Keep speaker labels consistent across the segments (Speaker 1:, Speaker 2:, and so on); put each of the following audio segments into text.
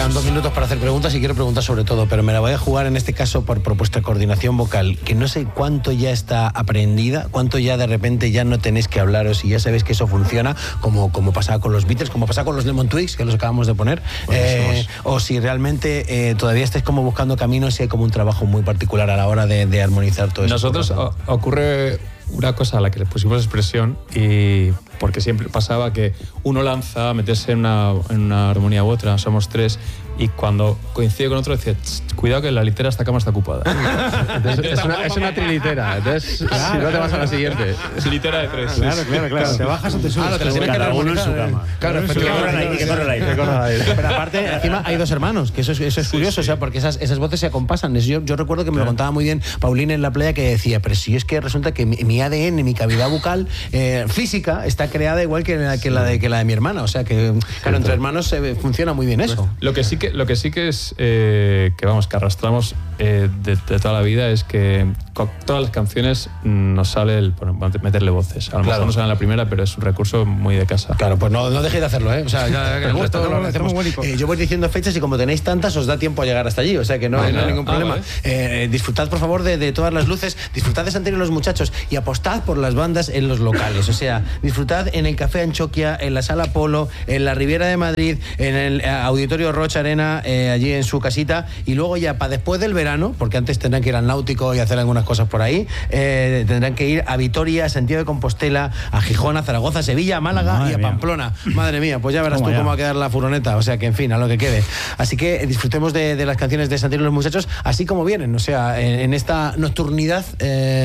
Speaker 1: quedan 2 minutos para hacer preguntas y quiero preguntar sobre todo, pero me la voy a jugar en este caso por vuestra coordinación vocal, que no sé cuánto ya está aprendida, cuánto ya de repente ya no tenéis que hablaros y ya sabéis que eso funciona, como pasaba con los Beatles, como pasaba con los Lemon Twigs, que los acabamos de poner, o si realmente todavía estáis como buscando caminos y hay como un trabajo muy particular a la hora de armonizar todo eso.
Speaker 2: Nosotros ocurre una cosa a la que le pusimos expresión, y porque siempre pasaba que uno lanza a meterse en una armonía u otra, somos 3, y cuando coincide con otro decía, cuidado que la litera esta cama está ocupada.
Speaker 3: Entonces, es una trilitera, entonces claro, si no te vas a la siguiente.
Speaker 2: Es litera de 3.
Speaker 3: Claro.
Speaker 1: ¿Te bajas o te subes?
Speaker 3: Te la tienes que armonizar en su cama.
Speaker 1: Claro,
Speaker 3: que corra el aire.
Speaker 1: Pero aparte, encima hay 2 hermanos, que eso es curioso, o sea, porque esas voces se acompasan. Yo recuerdo que me lo contaba muy bien Paulina en la playa, que decía, pero si es que resulta que mi ADN, mi cavidad bucal física, está creada igual que la de mi hermana, o sea que, claro, entre hermanos funciona muy bien eso.
Speaker 2: Lo que sí que es que arrastramos de toda la vida es que con todas las canciones nos sale el meterle voces. A lo mejor no sale en la primera, pero es un recurso muy de casa.
Speaker 1: Claro, pues no dejéis de hacerlo, ¿eh? O sea, ya el resto lo hacemos. Yo voy diciendo fechas y como tenéis tantas os da tiempo a llegar hasta allí, o sea que no hay ningún problema. Vale. Disfrutad por favor de todas las luces, disfrutad de Santiago y los muchachos y apostad por las bandas en los locales, o sea, disfrutad en el Café Anchoquia, en la Sala Polo, en la Riviera de Madrid, en el Auditorio Rocha Arena, allí en su casita, y luego ya para después del verano, porque antes tendrán que ir al Náutico y hacer algunas cosas por ahí, tendrán que ir a Vitoria, a Santiago de Compostela, a Gijón, a Zaragoza, a Sevilla, a Málaga y a Pamplona. Madre mía, pues ya verás cómo va a quedar la furgoneta, o sea que en fin, a lo que quede. Así que disfrutemos de las canciones de Santiago y los muchachos, así como vienen, o sea, en esta nocturnidad,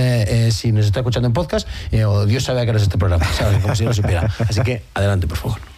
Speaker 1: si nos está escuchando en podcast, o Dios sabe a qué hora es este programa, ¿sabes? Como si no lo supiera. Así que adelante, por favor.